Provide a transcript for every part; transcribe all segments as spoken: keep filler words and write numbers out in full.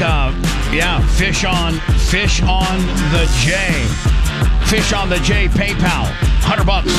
uh, yeah, fish on, fish on the J. Fish on the J PayPal. Hundred bucks.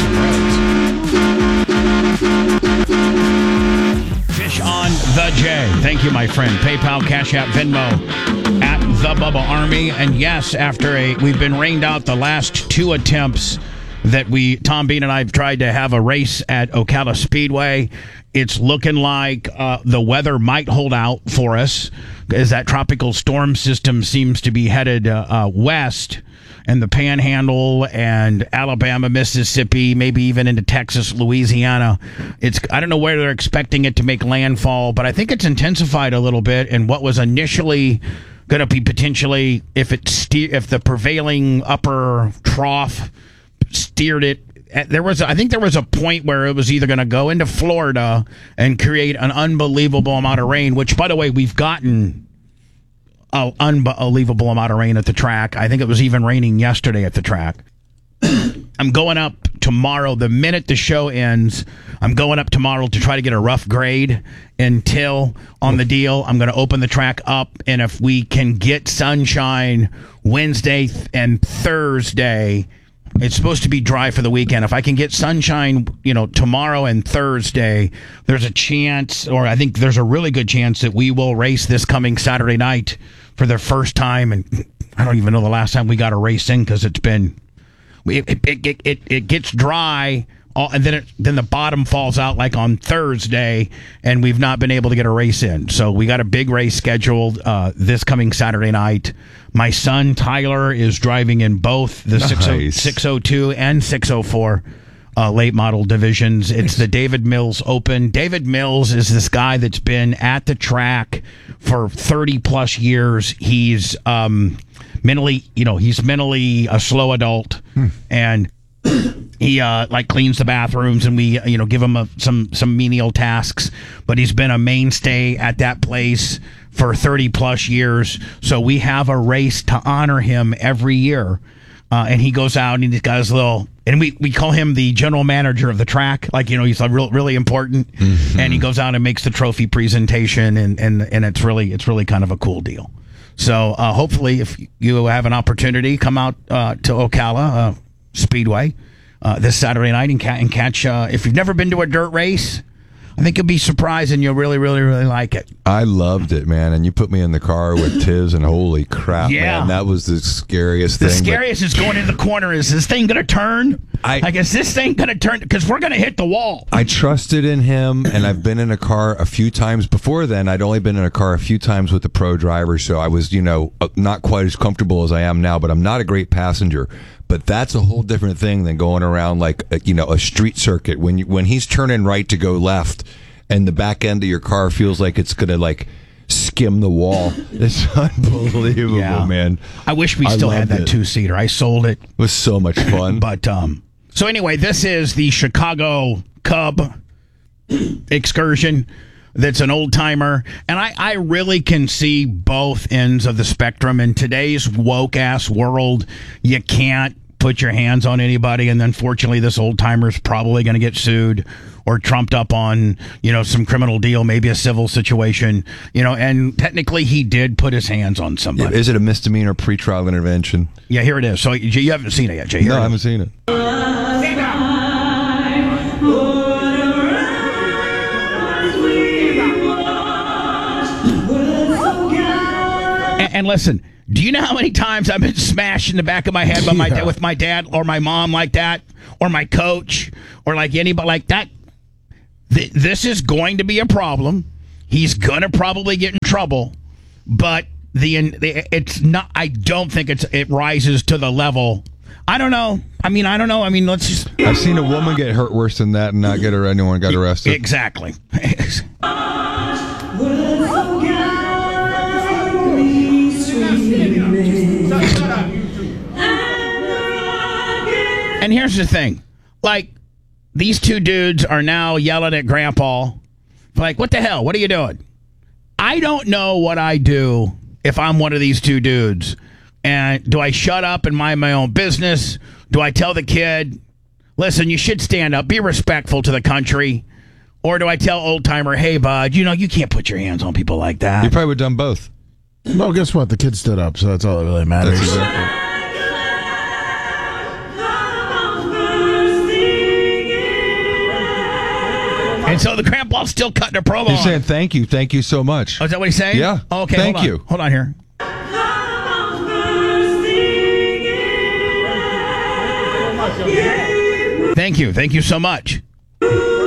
Fish on the J. Thank you, my friend. PayPal, Cash App, Venmo at the Bubba Army. And yes, after a, we've been rained out the last two attempts that we, Tom Bean and I have tried to have a race at Ocala Speedway. It's looking like uh, the weather might hold out for us as that tropical storm system seems to be headed uh, uh, west. And the Panhandle and Alabama, Mississippi, maybe even into Texas, Louisiana. It's I don't know where they're expecting it to make landfall, but I think it's intensified a little bit. And what was initially going to be potentially, if it steer, if the prevailing upper trough steered it, there was I think there was a point where it was either going to go into Florida and create an unbelievable amount of rain. Which, by the way, we've gotten an unbelievable amount of rain at the track. I think it was even raining yesterday at the track. I'm going up tomorrow. The minute the show ends, I'm going up tomorrow to try to get a rough grade until on the deal. I'm going to open the track up, and if we can get sunshine Wednesday and Thursday, it's supposed to be dry for the weekend. If I can get sunshine, you know, tomorrow and Thursday, there's a chance, or I think there's a really good chance that we will race this coming Saturday night for the first time. And I don't even know the last time we got a race in because it's been, it it, it, it, it gets dry, and then it, then the bottom falls out like on Thursday, and we've not been able to get a race in. So we got a big race scheduled uh, this coming Saturday night. My son Tyler is driving in both the nice. six oh two and six oh four uh, late model divisions. It's the David Mills Open. David Mills is this guy that's been at the track for thirty plus years. He's um, mentally, you know, he's mentally a slow adult, hmm. and he uh, like cleans the bathrooms, and we you know give him a, some some menial tasks. But he's been a mainstay at that place for thirty plus years. So we have a race to honor him every year. Uh, and he goes out and he's got his little, and we, we call him the general manager of the track. Like, you know, he's like real, really important. Mm-hmm. And he goes out and makes the trophy presentation, and, and, and it's really, it's really kind of a cool deal. So uh, hopefully if you have an opportunity, come out uh, to Ocala uh, Speedway uh, this Saturday night and, ca- and catch, uh, if you've never been to a dirt race, I think you'll be surprised and you'll really, really, really like it. I loved it, man. And you put me in the car with Tiz, and holy crap, yeah. man. That was the scariest the thing. The scariest but... is going in the corner. Is this thing going to turn? I, I guess this thing going to turn because we're going to hit the wall. I trusted in him, and I've been in a car a few times. Before then, I'd only been in a car a few times with the pro driver, so I was, you know, not quite as comfortable as I am now, but I'm not a great passenger. But that's a whole different thing than going around like, a, you know, a street circuit. When you, when he's turning right to go left, and the back end of your car feels like it's going to, like, skim the wall. It's unbelievable, yeah. man. I wish we still had that it. two-seater. I sold it. It was so much fun. But, um, so anyway, this is the Chicago Cub excursion. That's an old-timer. And I, I really can see both ends of the spectrum. In today's woke-ass world, you can't put your hands on anybody, and unfortunately this old-timer's probably going to get sued or trumped up on, you know, some criminal deal, maybe a civil situation, you know, and technically he did put his hands on somebody. Yeah, is it a misdemeanor pretrial intervention? Yeah, here it is. So you haven't seen it yet, Jay? Here no, I haven't seen it. And, and listen, do you know how many times I've been smashed in the back of my head by my yeah. with my dad or my mom like that, or my coach, or like anybody like that? Th- this is going to be a problem. He's gonna probably get in trouble, but the, the it's not. I don't think it's it rises to the level. I don't know. I mean, I don't know. I mean, let's just. I've seen a woman get hurt worse than that and not get her. Anyone got arrested. Exactly. And here's the thing, like, these two dudes are now yelling at Grandpa, like, what the hell? What are you doing? I don't know what I do if I'm one of these two dudes. And do I shut up and mind my own business? Do I tell the kid, listen, you should stand up, be respectful to the country? Or do I tell old timer, hey, bud, you know, you can't put your hands on people like that? You probably would have done both. Well, guess what? The kid stood up, so that's all that really matters. That's exactly. And so the grandpa's still cutting a promo. He's on. saying thank you, thank you so much. Oh, is that what he's saying? Yeah. Oh, okay. Thank hold on. you. Hold on here. Thank you. Thank you so much.